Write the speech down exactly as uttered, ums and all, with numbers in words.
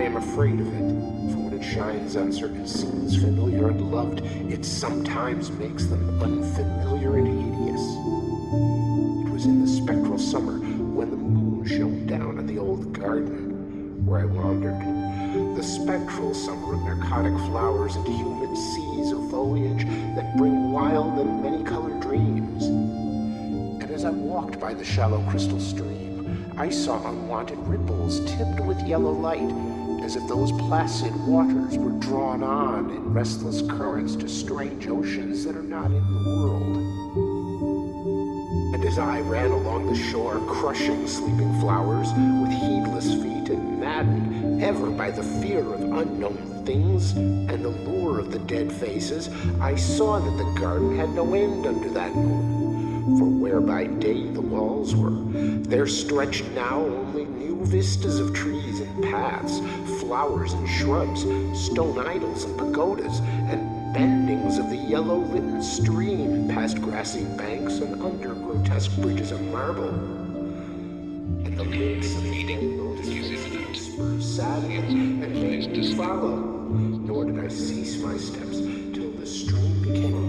am afraid of it, for when it shines on certain scenes familiar and loved, it sometimes makes them unfamiliar and hideous. It was in the spectral summer when the moon shone down on the old garden where I wandered. The spectral summer of narcotic flowers and humid seas of foliage that bring wild and many-colored dreams. And as I walked by the shallow crystal stream, I saw unwanted ripples tipped with yellow light, as if those placid waters were drawn on in restless currents to strange oceans that are not in the world. And as I ran along the shore, crushing sleeping flowers with heedless feet and maddened ever by the fear of unknown things and the lure of the dead faces, I saw that the garden had no end under that moon. For where by day the walls were, there stretched now only new vistas of trees and paths, flowers and shrubs, stone idols and pagodas, and bendings of the yellow-lit stream past grassy banks and under grotesque bridges of marble. And the links of the dead lotus spurred sadly and made me follow, nor did I cease my steps till the stream became